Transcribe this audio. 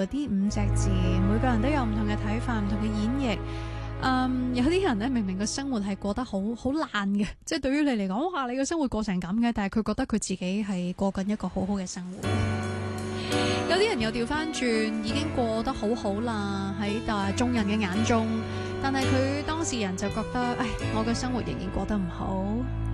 嗰啲五隻字，每個人都有唔同嘅睇法，唔同嘅演繹。有啲人咧，明明個生活係過得好爛嘅，即係對於你嚟講，哇，你個生活過成咁嘅，但係佢覺得佢自己係過緊一個好好嘅生活。有啲人又調翻轉，已經過得好好啦，喺眾人嘅眼中，但係佢當事人就覺得，唉，我嘅生活仍然過得唔好。